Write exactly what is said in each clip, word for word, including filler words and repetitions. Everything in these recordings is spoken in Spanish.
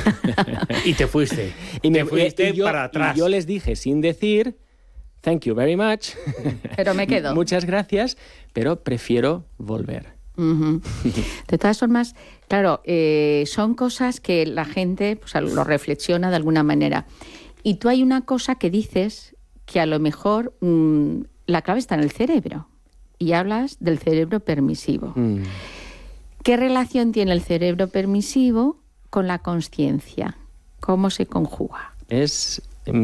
Y te fuiste. Y me te fuiste y yo, para atrás. Y yo les dije, sin decir, thank you very much. Pero me quedo. Muchas gracias, pero prefiero volver. Uh-huh. De todas formas, claro, eh, son cosas que la gente pues, lo reflexiona de alguna manera. Y tú hay una cosa que dices que a lo mejor mmm, la clave está en el cerebro. Y hablas del cerebro permisivo. Mm. ¿Qué relación tiene el cerebro permisivo con la consciencia? ¿Cómo se conjuga? Es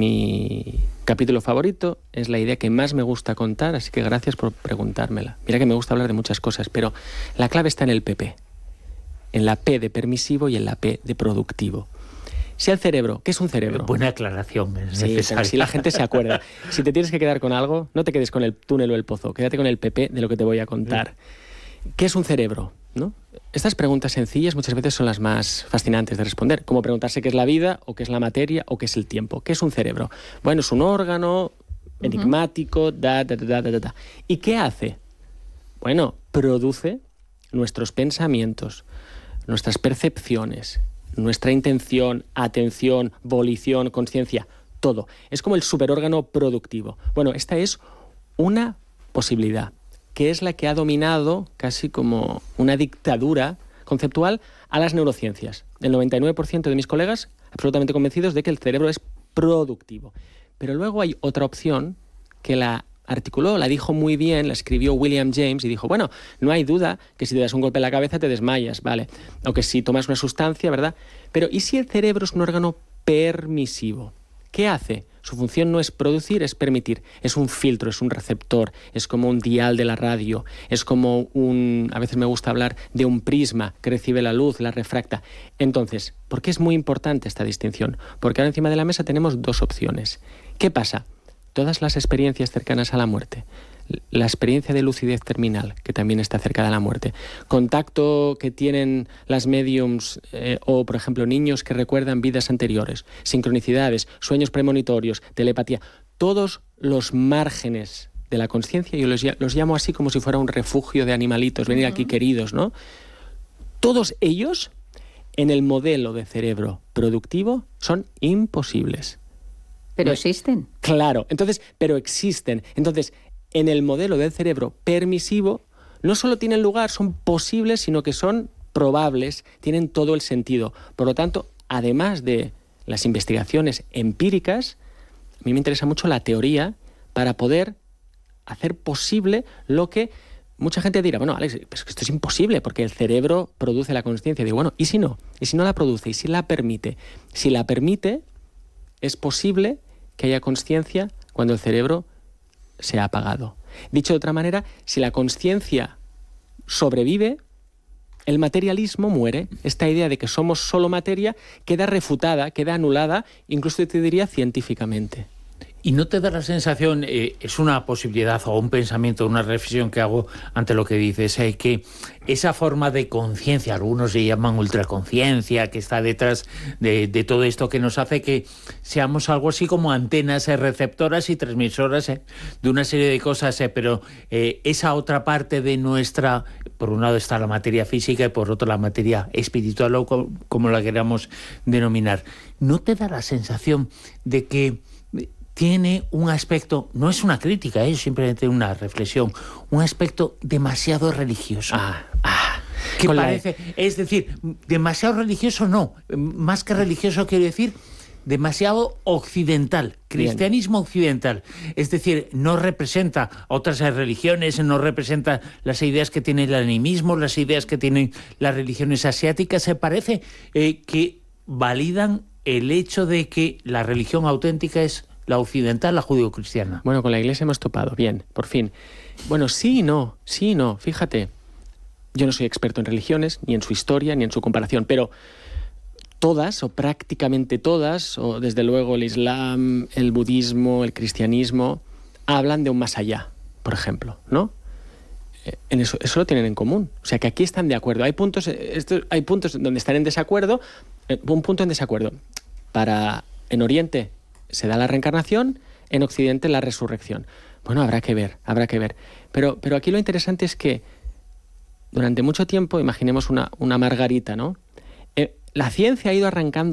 mi capítulo favorito, es la idea que más me gusta contar, así que gracias por preguntármela. Mira que me gusta hablar de muchas cosas, pero la clave está en el P P, en la P de permisivo y en la P de productivo. Si el cerebro, ¿qué es un cerebro? Buena aclaración, es sí, necesaria. Si la gente se acuerda. Si te tienes que quedar con algo, no te quedes con el túnel o el pozo, quédate con el P P de lo que te voy a contar. Sí. ¿Qué es un cerebro? ¿No? Estas preguntas sencillas muchas veces son las más fascinantes de responder, como preguntarse qué es la vida, o qué es la materia, o qué es el tiempo. ¿Qué es un cerebro? Bueno, es un órgano enigmático, da, da, da, da, da, da. ¿Y qué hace? Bueno, produce nuestros pensamientos, nuestras percepciones, nuestra intención, atención, volición, conciencia, todo. Es como el superórgano productivo. Bueno, esta es una posibilidad, que es la que ha dominado casi como una dictadura conceptual a las neurociencias. El noventa y nueve por ciento de mis colegas absolutamente convencidos de que el cerebro es productivo. Pero luego hay otra opción que la articuló, la dijo muy bien, la escribió William James y dijo, bueno, no hay duda que si te das un golpe en la cabeza te desmayas, ¿vale? O que si tomas una sustancia, ¿verdad? Pero ¿y si el cerebro es un órgano permisivo? ¿Qué hace? Su función no es producir, es permitir. Es un filtro, es un receptor, es como un dial de la radio, es como un... A veces me gusta hablar de un prisma que recibe la luz, la refracta. Entonces, ¿por qué es muy importante esta distinción? Porque ahora encima de la mesa tenemos dos opciones. ¿Qué pasa? Todas las experiencias cercanas a la muerte, la experiencia de lucidez terminal, que también está cerca de la muerte, contacto que tienen las mediums eh, o, por ejemplo, niños que recuerdan vidas anteriores, sincronicidades, sueños premonitorios, telepatía, todos los márgenes de la conciencia, yo los, los llamo así como si fuera un refugio de animalitos, venir aquí queridos, ¿no? Todos ellos, en el modelo de cerebro productivo, son imposibles. Pero existen. Claro, entonces, pero existen. Entonces, en el modelo del cerebro permisivo, no solo tienen lugar, son posibles, sino que son probables, tienen todo el sentido. Por lo tanto, además de las investigaciones empíricas, a mí me interesa mucho la teoría para poder hacer posible lo que mucha gente dirá, bueno, Alex, pues esto es imposible porque el cerebro produce la consciencia. Digo, bueno, ¿y si no? ¿Y si no la produce? ¿Y si la permite? Si la permite, es posible que haya consciencia cuando el cerebro se ha apagado. Dicho de otra manera, si la consciencia sobrevive, el materialismo muere. Esta idea de que somos solo materia queda refutada, queda anulada, incluso te diría científicamente. ¿Y no te da la sensación, eh, es una posibilidad o un pensamiento, una reflexión que hago ante lo que dices, eh, que esa forma de conciencia, algunos le llaman ultraconciencia, que está detrás de, de todo esto, que nos hace que seamos algo así como antenas eh, receptoras y transmisoras eh, de una serie de cosas, eh, pero eh, esa otra parte de nuestra, por un lado está la materia física y por otro la materia espiritual o como, como la queramos denominar, ¿no te da la sensación de que tiene un aspecto, no es una crítica, es simplemente una reflexión, un aspecto demasiado religioso? Ah, ah, que parece, la... es decir, demasiado religioso no, más que religioso quiero decir demasiado occidental, cristianismo Bien. occidental. Es decir, no representa otras religiones, no representa las ideas que tiene el animismo, las ideas que tienen las religiones asiáticas. Se parece eh, que validan el hecho de que la religión auténtica es la occidental, la judio-cristiana. Bueno, con la Iglesia hemos topado, bien, por fin. Bueno, sí y no, sí y no, fíjate. Yo no soy experto en religiones, ni en su historia, ni en su comparación, pero todas, o prácticamente todas, o desde luego el Islam, el budismo, el cristianismo, hablan de un más allá, por ejemplo, ¿no? En eso, eso lo tienen en común. O sea, que aquí están de acuerdo. Hay puntos, esto, hay puntos donde están en desacuerdo, un punto en desacuerdo. Para, en Oriente se da la reencarnación, en Occidente la resurrección. Bueno, habrá que ver, habrá que ver. Pero, pero aquí lo interesante es que durante mucho tiempo, imaginemos una, una margarita, ¿no? Eh, la ciencia ha ido arrancando